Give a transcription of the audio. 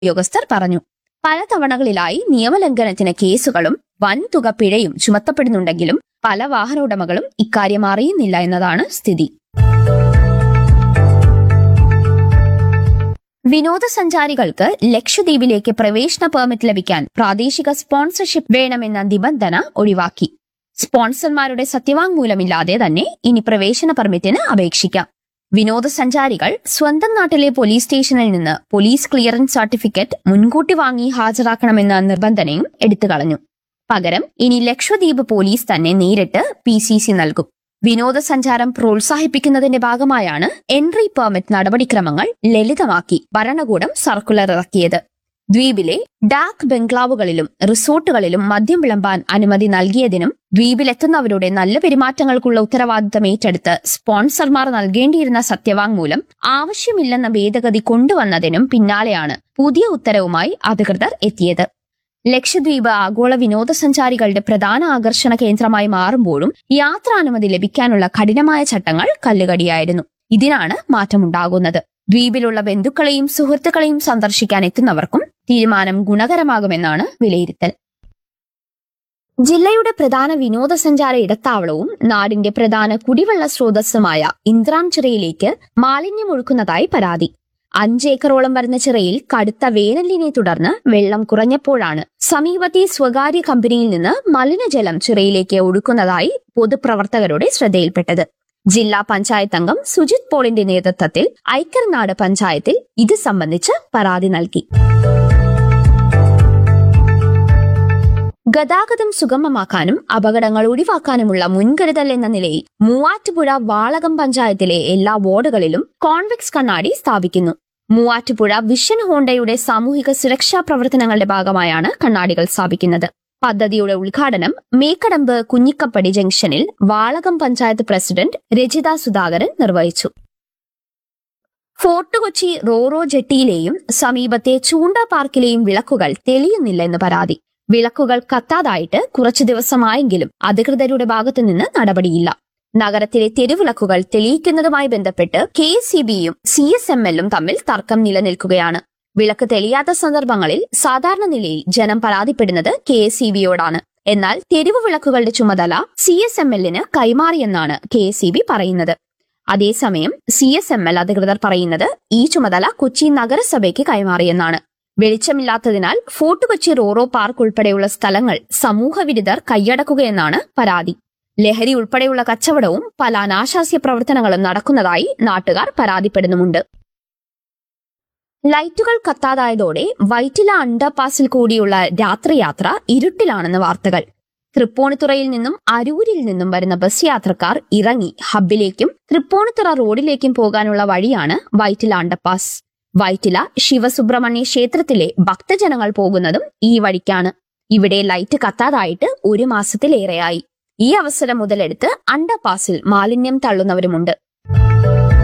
ഉദ്യോഗസ്ഥർ പറഞ്ഞു. പല തവണകളിലായി നിയമലംഘനത്തിന് കേസുകളും വൻതുക പിഴയും ചുമത്തപ്പെടുന്നുണ്ടെങ്കിലും പല വാഹന ഉടമകളും ഇക്കാര്യം അറിയുന്നില്ല എന്നതാണ് സ്ഥിതി. വിനോദസഞ്ചാരികൾക്ക് ലക്ഷദ്വീപിലേക്ക് പ്രവേശന പെർമിറ്റ് ലഭിക്കാൻ പ്രാദേശിക സ്പോൺസർഷിപ്പ് വേണമെന്ന നിബന്ധന ഒഴിവാക്കി. സ്പോൺസർമാരുടെ സത്യവാങ്മൂലമില്ലാതെ തന്നെ ഇനി പ്രവേശന പെർമിറ്റിന് അപേക്ഷിക്കാം. വിനോദസഞ്ചാരികൾ സ്വന്തം നാട്ടിലെ പോലീസ് സ്റ്റേഷനിൽ നിന്ന് പോലീസ് ക്ലിയറൻസ് സർട്ടിഫിക്കറ്റ് മുൻകൂട്ടി വാങ്ങി ഹാജരാക്കണമെന്ന നിബന്ധനയും എടുത്തുകളഞ്ഞു. പകരം ഇനി ലക്ഷദ്വീപ് പോലീസ് തന്നെ നേരിട്ട് PCC നൽകും. വിനോദസഞ്ചാരം പ്രോത്സാഹിപ്പിക്കുന്നതിന്റെ ഭാഗമായാണ് എൻട്രി പെർമിറ്റ് നടപടിക്രമങ്ങൾ ലളിതമാക്കി ഭരണകൂടം സർക്കുലർ ഇറക്കിയത്. ദ്വീപിലെ ഡാക് ബംഗ്ലാവുകളിലും റിസോർട്ടുകളിലും മദ്യം വിളമ്പാൻ അനുമതി നൽകിയതിനും ദ്വീപിലെത്തുന്നവരുടെ നല്ല പെരുമാറ്റങ്ങൾക്കുള്ള ഉത്തരവാദിത്തം ഏറ്റെടുത്ത് സ്പോൺസർമാർ നൽകേണ്ടിയിരുന്ന സത്യവാങ്മൂലം ആവശ്യമില്ലെന്ന ഭേദഗതി കൊണ്ടുവന്നതിനും പിന്നാലെയാണ് പുതിയ ഉത്തരവുമായി അധികൃതർ എത്തിയത്. ലക്ഷദ്വീപ് ആഗോള വിനോദസഞ്ചാരികളുടെ പ്രധാന ആകർഷണ കേന്ദ്രമായി മാറുമ്പോഴും യാത്രാനുമതി ലഭിക്കാനുള്ള കഠിനമായ ചട്ടങ്ങൾ കല്ലുകടിയായിരുന്നു. ഇതിനാണ് മാറ്റമുണ്ടാകുന്നത്. ദ്വീപിലുള്ള ബന്ധുക്കളെയും സുഹൃത്തുക്കളെയും സന്ദർശിക്കാൻ എത്തുന്നവർക്കും തീരുമാനം ഗുണകരമാകുമെന്നാണ് വിലയിരുത്തൽ. ജില്ലയുടെ പ്രധാന വിനോദസഞ്ചാര ഇടത്താവളവും നാടിന്റെ പ്രധാന കുടിവെള്ള സ്രോതസ്സുമായ ഇന്ദ്രാം ചിറയിലേക്ക് മാലിന്യം ഒഴുക്കുന്നതായി പരാതി. 5 ഏക്കറോളം വരുന്ന ചിറയിൽ കടുത്ത വേനലിനെ തുടർന്ന് വെള്ളം കുറഞ്ഞപ്പോഴാണ് സമീപത്തെ സ്വകാര്യ കമ്പനിയിൽ നിന്ന് മലിനജലം ചിറയിലേക്ക് ഒഴുക്കുന്നതായി പൊതുപ്രവർത്തകരുടെ ശ്രദ്ധയിൽപ്പെട്ടത്. ജില്ലാ പഞ്ചായത്ത് അംഗം സുജിത് പോളിന്റെ നേതൃത്വത്തിൽ ഐക്കർനാട് പഞ്ചായത്തിൽ ഇത് സംബന്ധിച്ച് പരാതി നൽകി. ഗതാഗതം സുഗമമാക്കാനും അപകടങ്ങൾ ഒഴിവാക്കാനുമുള്ള മുൻകരുതൽ എന്ന നിലയിൽ മൂവാറ്റുപുഴ വാളകം പഞ്ചായത്തിലെ എല്ലാ വാർഡുകളിലും കോൺവെക്സ് കണ്ണാടി സ്ഥാപിക്കുന്നു. മൂവാറ്റുപുഴ വിഷൻ ഹോണ്ടയുടെ സാമൂഹിക സുരക്ഷാ പ്രവർത്തനങ്ങളുടെ ഭാഗമായാണ് കണ്ണാടികൾ സ്ഥാപിക്കുന്നത്. പദ്ധതിയുടെ ഉദ്ഘാടനം മേക്കടമ്പ് കുഞ്ഞിക്കപ്പടി ജംഗ്ഷനിൽ വാളകം പഞ്ചായത്ത് പ്രസിഡന്റ് രജിത സുധാകരൻ നിർവഹിച്ചു. ഫോർട്ട് കൊച്ചി റോറോ ജെട്ടിയിലെയും സമീപത്തെ ചൂണ്ട പാർക്കിലെയും വിളക്കുകൾ തെളിയുന്നില്ലെന്ന് പരാതി. വിളക്കുകൾ കത്താതായിട്ട് കുറച്ചു ദിവസമായെങ്കിലും അധികൃതരുടെ ഭാഗത്തുനിന്ന് നടപടിയില്ല. നഗരത്തിലെ തെരുവിളക്കുകൾ തെളിയിക്കുന്നതുമായി ബന്ധപ്പെട്ട് KSEBയും CSMLും തമ്മിൽ തർക്കം നിലനിൽക്കുകയാണ്. വിളക്ക് തെളിയാത്ത സന്ദർഭങ്ങളിൽ സാധാരണ നിലയിൽ ജനം പരാതിപ്പെടുന്നത് KSEBയോടാണ്. എന്നാൽ തെരുവ് വിളക്കുകളുടെ ചുമതല CSMLന് കൈമാറിയെന്നാണ് KSEB പറയുന്നത്. അതേസമയം CSML അധികൃതർ പറയുന്നത് ഈ ചുമതല കൊച്ചി നഗരസഭയ്ക്ക് കൈമാറിയെന്നാണ്. വെളിച്ചമില്ലാത്തതിനാൽ ഫോർട്ട് കൊച്ചി റോറോ പാർക്ക് ഉൾപ്പെടെയുള്ള സ്ഥലങ്ങൾ സമൂഹവിരുദ്ധർ കൈയടക്കുകയെന്നാണ് പരാതി. ലഹരി ഉൾപ്പെടെയുള്ള കച്ചവടവും പല അനാശാസ്യ പ്രവർത്തനങ്ങളും നടക്കുന്നതായി നാട്ടുകാർ പരാതിപ്പെടുന്നുമുണ്ട്. ലൈറ്റുകൾ കത്താതായതോടെ വൈറ്റില അണ്ടർപാസിൽ കൂടിയുള്ള രാത്രിയാത്ര ഇരുട്ടിലാണെന്ന് വാർത്തകൾ. തൃപ്പൂണിത്തുറയിൽ നിന്നും അരൂരിൽ നിന്നും വരുന്ന ബസ് യാത്രക്കാർ ഇറങ്ങി ഹബ്ബിലേക്കും തൃപ്പൂണിത്തുറ റോഡിലേക്കും പോകാനുള്ള വഴിയാണ് വൈറ്റില അണ്ടർപാസ്. വൈറ്റില ശിവസുബ്രഹ്മണ്യ ക്ഷേത്രത്തിലെ ഭക്തജനങ്ങൾ പോകുന്നതും ഈ വഴിക്കാണ്. ഇവിടെ ലൈറ്റ് കത്താതായിട്ട് 1 മാസത്തിലേറെയായി. ഈ അവസരം മുതലെടുത്ത് അണ്ടർപാസിൽ മാലിന്യം തള്ളുന്നവരുമുണ്ട്.